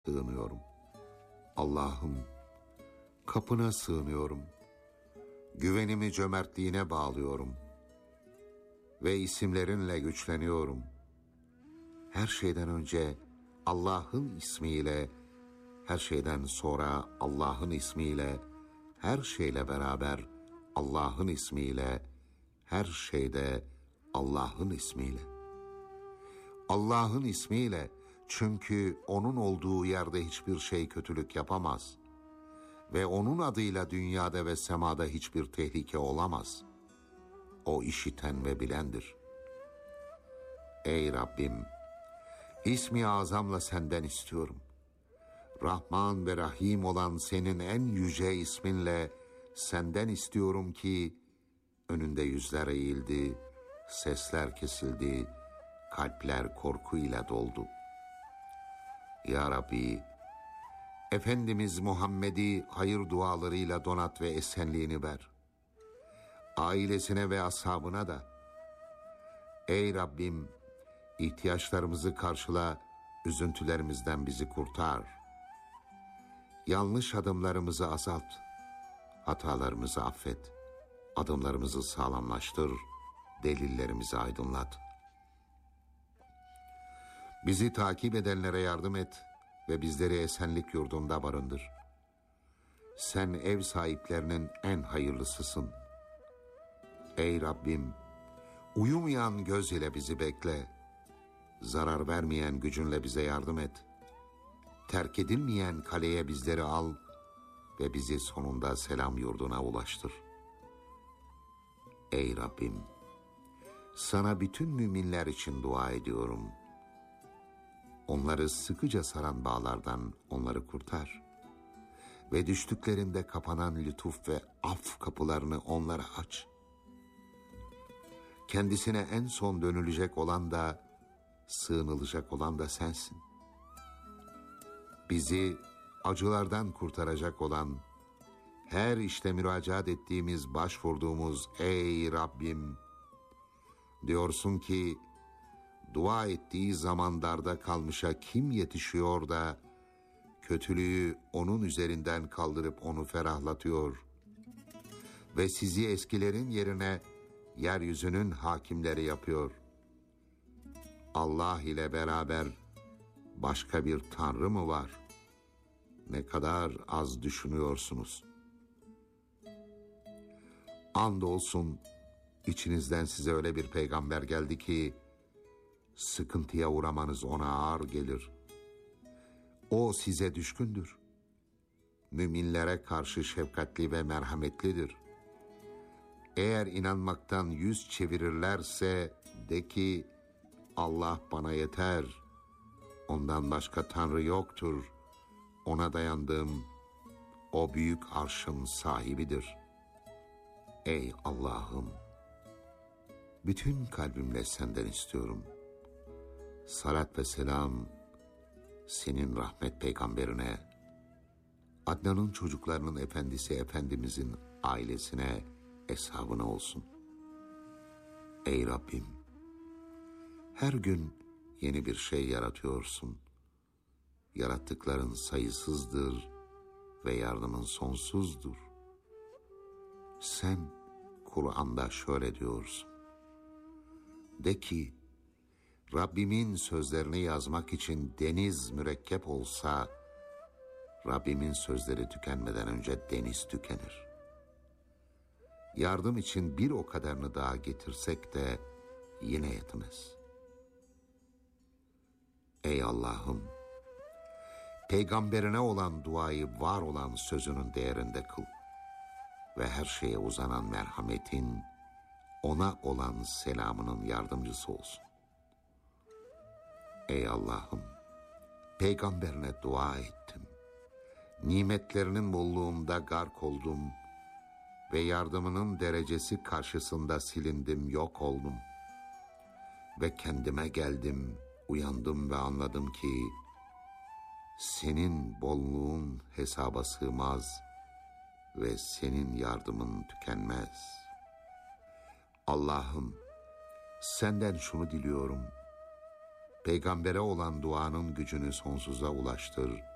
sığınıyorum. Allah'ım, kapına sığınıyorum. Güvenimi cömertliğine bağlıyorum. Ve isimlerinle güçleniyorum. Her şeyden önce Allah'ın ismiyle, her şeyden sonra Allah'ın ismiyle, her şeyle beraber Allah'ın ismiyle, her şeyde Allah'ın ismiyle. Allah'ın ismiyle, çünkü onun olduğu yerde hiçbir şey kötülük yapamaz. Ve onun adıyla dünyada ve semada hiçbir tehlike olamaz. O işiten ve bilendir. Ey Rabbim, İsmi azamla senden istiyorum. Rahman ve Rahim olan senin en yüce isminle senden istiyorum ki önünde yüzler eğildi, sesler kesildi, kalpler korkuyla doldu. Ya Rabbi, Efendimiz Muhammed'i hayır dualarıyla donat ve esenliğini ver. Ailesine ve ashabına da. Ey Rabbim, ihtiyaçlarımızı karşıla, üzüntülerimizden bizi kurtar. Yanlış adımlarımızı azalt, hatalarımızı affet, adımlarımızı sağlamlaştır, delillerimizi aydınlat. Bizi takip edenlere yardım et ve bizleri esenlik yurdunda barındır. Sen ev sahiplerinin en hayırlısısın. Ey Rabbim, uyumayan göz ile bizi bekle, zarar vermeyen gücünle bize yardım et. Terk edilmeyen kaleye bizleri al ve bizi sonunda selam yurduna ulaştır. Ey Rabbim, sana bütün müminler için dua ediyorum. Onları sıkıca saran bağlardan onları kurtar. Ve düştüklerinde kapanan lütuf ve af kapılarını onlara aç. Kendisine en son dönülecek olan da, sığınılacak olan da sensin. Bizi acılardan kurtaracak olan, her işte müracaat ettiğimiz, başvurduğumuz ey Rabbim, diyorsun ki, dua ettiği zaman darda kalmışa kim yetişiyor da, kötülüğü onun üzerinden kaldırıp onu ferahlatıyor ve sizi eskilerin yerine yeryüzünün hakimleri yapıyor. Allah ile beraber başka bir tanrı mı var? Ne kadar az düşünüyorsunuz. Andolsun içinizden size öyle bir peygamber geldi ki sıkıntıya uğramanız ona ağır gelir. O size düşkündür. Müminlere karşı şefkatli ve merhametlidir. Eğer inanmaktan yüz çevirirlerse de ki Allah bana yeter. Ondan başka Tanrı yoktur. Ona dayandım. O büyük arşın sahibidir. Ey Allah'ım, bütün kalbimle senden istiyorum. Salat ve selam senin rahmet peygamberine, Adnan'ın çocuklarının efendisi Efendimizin ailesine, eshabına olsun. Ey Rabbim, her gün yeni bir şey yaratıyorsun. Yarattıkların sayısızdır ve yardımın sonsuzdur. Sen Kur'an'da şöyle diyorsun. De ki, Rabbimin sözlerini yazmak için deniz mürekkep olsa, Rabbimin sözleri tükenmeden önce deniz tükenir. Yardım için bir o kadarını daha getirsek de yine yetmez. Ey Allah'ım, peygamberine olan duayı var olan sözünün değerinde kıl ve her şeye uzanan merhametin, ona olan selamının yardımcısı olsun. Ey Allah'ım, peygamberine dua ettim. Nimetlerinin bolluğunda gark oldum ve yardımının derecesi karşısında silindim, yok oldum. Ve kendime geldim, uyandım ve anladım ki senin bolluğun hesaba sığmaz ve senin yardımın tükenmez. Allah'ım, senden şunu diliyorum. Peygambere olan duanın gücünü sonsuza ulaştır